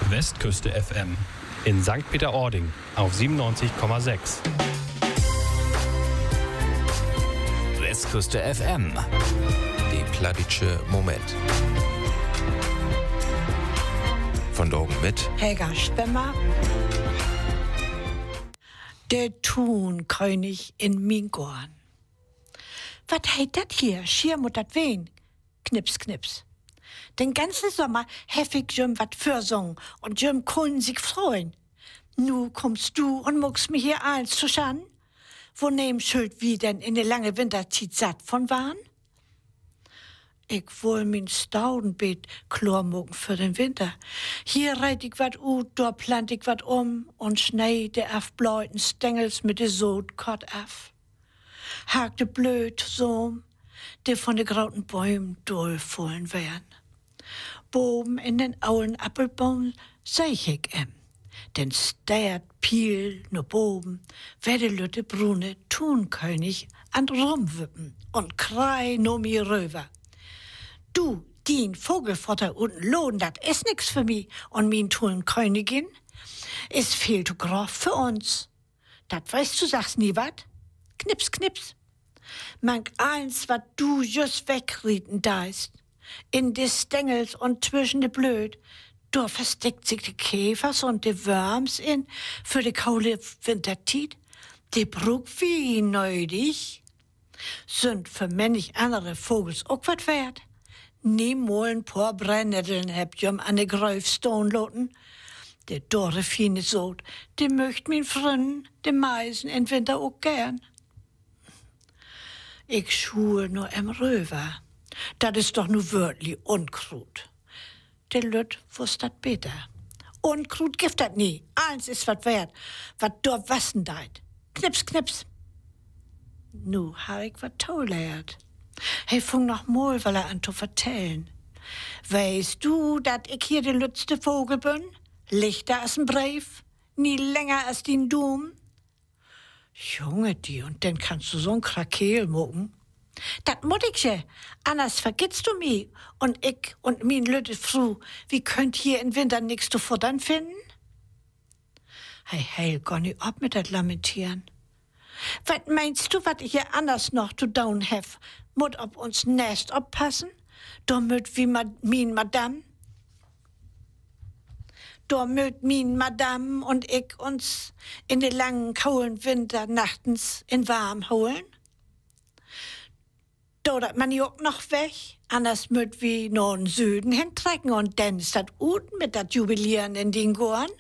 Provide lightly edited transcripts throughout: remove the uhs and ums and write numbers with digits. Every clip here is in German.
Westküste FM in St. Peter-Ording auf 97,6. Westküste FM. Die Plattitsche Moment. Von Dogen mit Helga Spemmer. Der Thunkönig in Mingorn. Was heit dat hier? Schier mut dat wen? Knips, knips. Den ganzen Sommer hef ich jüm wat fürsungen und jüm können sich freuen. Nu kommst du und muckst mir hier eins zu schaden? Wo nehm schuld wie denn in de lange Winterzeit satt von waren? Ich wohl min Staudenbeet klormucken für den Winter. Hier reit ich wat ut, dort plant ich wat und schnei de afbläuten Stängels mit de Sod kort af. Hak de blöd so, de von de grauten Bäumen durchfallen wären. Boben in den aulen Appelbaum seh ich den stert Piel no boben, werde lütte brune Thunkönig an rumwippen und krei no mi röver. Du, din Vogelfutter unten lohn, dat is nix für mi und min Thunkönig is viel zu groß für uns. Dat weißt du, sagst nie wat? Knips, knips. Mank eins, wat du just wegrieten deist. In de Stängels und zwischen de Blöd. Da versteckt sich de Käfers und de Worms in für de kaule Wintertiet. De Bruck wie neudig. Sind für männlich andere Vogels auch wat wert. Niemol ein paar Brennnesseln habt jom an de Gräufstone loten. De dorre fine Sod, de möcht min Frünnen, de Meisen in Winter auch gern. Ich schul nur im Röver. Dat is doch nu wörtlich Unkrut. De Lütt wusst dat beter. Unkrut gift dat nie. Eins is wat wert, wat dort wassen deit. Knips, knips. Nu hab ich wat tollert. Hey, fung noch mal, weil an zu vertellen. Weißt du, dat ich hier de lütste Vogel bin? Lichter als ein Brief, nie länger als den Dum. Junge, die, und dann kannst du so'n Krakeel mucken. Dat mut ich ja, anders vergisst du mi. Und ich und min lütte Fru, wie könnt hier im Winter nix zu futtern finden? Hey, geh nicht ab mit dat Lamentieren. Was meinst du, wat ich hier anders noch zu down hef? Mut ob uns Nest oppassen? Da möt wie min Madame? Da möt min Madame und ich uns in de langen, kaulen Winter nachtens in warm holen? Da dat man jo noch weg, anders möt wie no in Süden hintrecken und dann ist dat ut mit dat Jubilieren in den Gorn?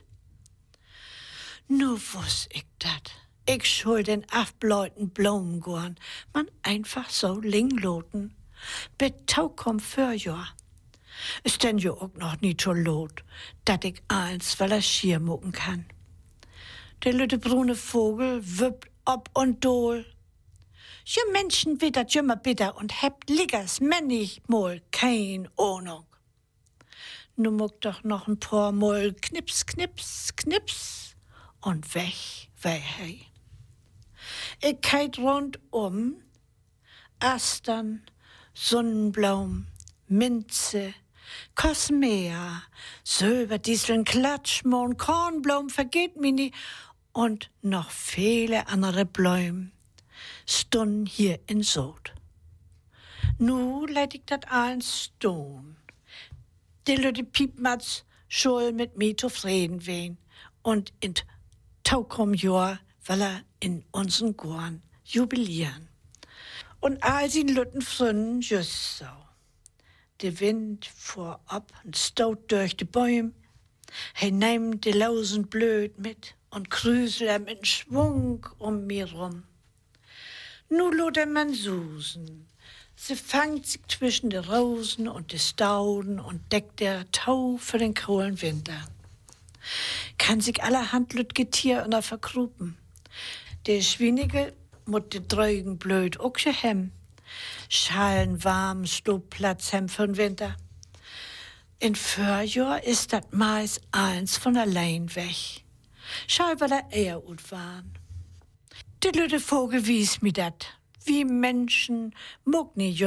Nu wuss ich dat. Ich schuld den afbläuten Blomengorn, man einfach so lingloten. Betau komm für Jahr. Ist denn jo auch noch nie so lot, dat ich eins, weil schier mucken kann. Der lütte brune Vogel wippt ob und dol. Je Menschen wittert jümmer bitter und hebt liggers männig mol kein Ahnung. Nu muck doch noch ein paar Mol knips, knips, knips und weg, hey. Ich keit rundum, Astern, Sonnenblumen, Minze, Kosmea, Silberdisteln, Klatschmohn, Kornblumen, vergeht mir nie und noch viele andere Blumen stunden hier in Sod. Nu lädt ich dat eins stone. Die lütte Piepmatz schul mit mir zufrieden wehen und in Taukom Jahr will in unseren Gorn jubilieren. Und all sie lütten Frünnen just so. Der Wind fuhr ab und staut durch die Bäume. He nehmt die Lausen blöd mit und krüsel mit Schwung mir rum. Nu lot man susen. Sie fangt sich zwischen den Rosen und den Stauden und deckt der Tau für den kohlen Winter. Kann sich allerhand lüt Getier unter verkrupen. Der Schwinige mut de Drögen blöd auch hem. Schalen warm Stobplatz hem für den Winter. In Förjahr ist dat Mais eins von allein weg. Schall weil eher ut waren. De lütte Vogel wies mi dat. Wie Menschen muck nie